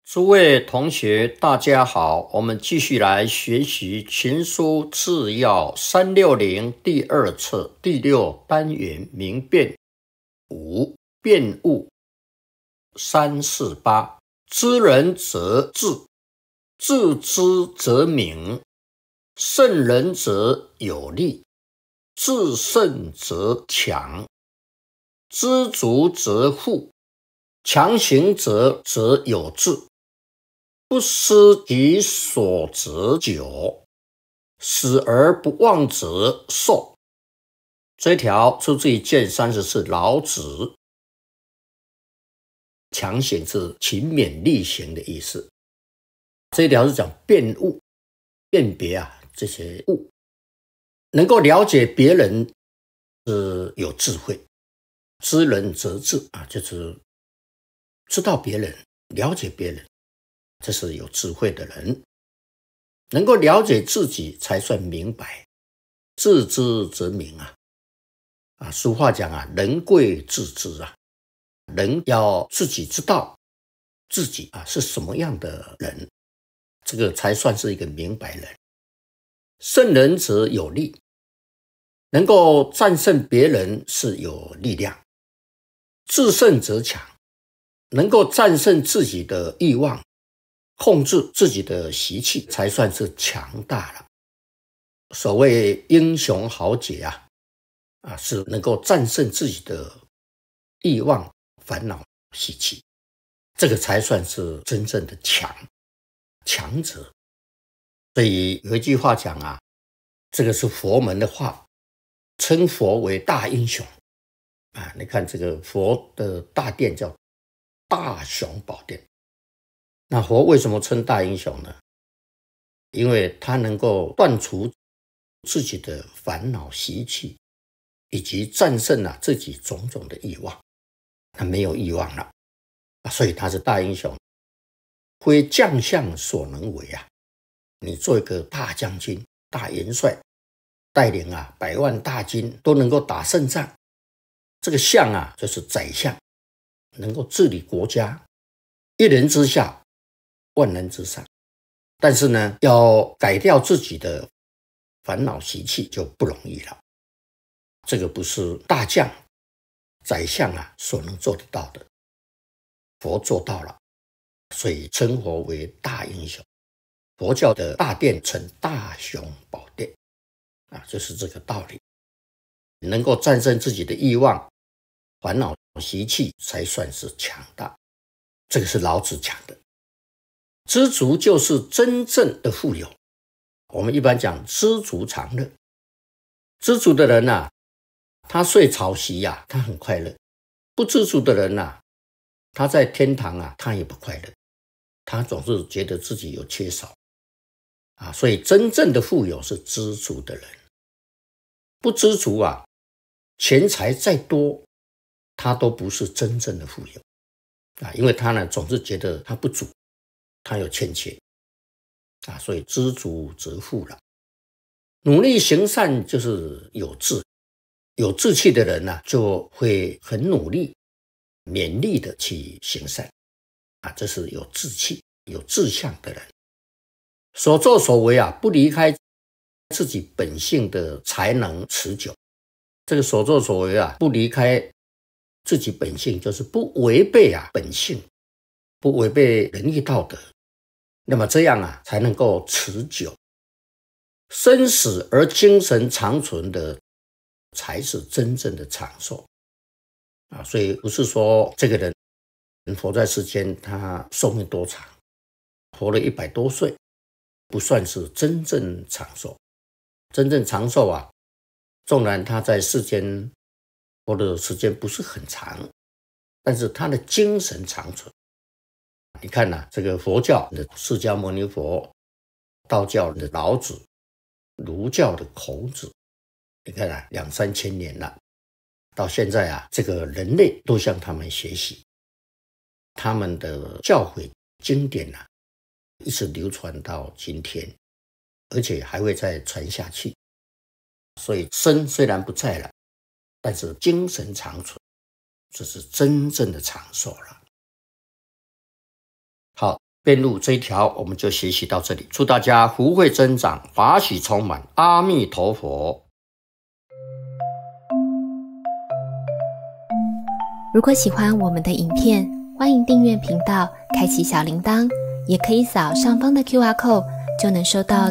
诸位同学，大家好，我们继续来学习群书治要360第二册第6单元明辨5辨误348。知人则智，自知则明，胜人则有力，自胜则强，知足则富，强行则有志，不思己所则久，死而不忘则寿。这条出自于卷34老子。强行是勤勉力行的意思。这一条是讲辨误，辨别这些物，能够了解别人是有智慧。知人则智就是知道别人，了解别人，这是有智慧的人。能够了解自己才算明白，自知则明俗话讲人贵自知人要自己知道自己是什么样的人，这个才算是一个明白人。胜人则有力，能够战胜别人是有力量。自胜则强，能够战胜自己的欲望，控制自己的习气，才算是强大了。所谓英雄豪杰是能够战胜自己的欲望、烦恼、习气，这个才算是真正的强者。所以有一句话讲这个是佛门的话，称佛为大英雄你看这个佛的大殿叫大雄宝殿。那佛为什么称大英雄呢？因为他能够断除自己的烦恼习气，以及战胜自己种种的欲望。他没有欲望了所以他是大英雄。非将相所能为你做一个大将军、大元帅，带领100万大军都能够打胜仗，这个相就是宰相，能够治理国家，一人之下，万人之上。但是呢，要改掉自己的烦恼习气就不容易了。这个不是大将、宰相所能做得到的，佛做到了，所以称佛为大英雄。佛教的大殿称大雄宝殿就是这个道理。能够战胜自己的欲望、烦恼、习气，才算是强大。这个是老子讲的。知足就是真正的富有。我们一般讲知足常乐。知足的人他睡草席他很快乐。不知足的人他在天堂他也不快乐，他总是觉得自己有缺少所以真正的富有是知足的人。不知足钱财再多，他都不是真正的富有因为他总是觉得他不足，他有欠缺所以知足则富了。努力行善就是有志，有志气的人就会很努力、勉励的去行善这是有志气、有志向的人。所作所为不离开自己本性的才能持久。这个所作所为不离开自己本性，就是不违背本性，不违背仁义道德，那么这样才能够持久。生死而精神长存的才是真正的长寿所以不是说这个人活在世间他寿命多长，活了100多岁不算是真正长寿。真正长寿纵然他在世间活的时间不是很长，但是他的精神长存。你看这个佛教的释迦牟尼佛，道教的老子，儒教的孔子，你看2-3千年了，到现在这个人类都向他们学习，他们的教诲经典一直流传到今天，而且还会再传下去。所以身虽然不在了，但是精神长存，这是真正的长寿了。好， 辩路这一条我们就学习到这里，祝大家福慧增长，法喜充满，阿弥陀佛。 如果喜欢我们的影片，欢迎订阅频道，开启小铃铛，也可以扫上方的 QR code，就能收到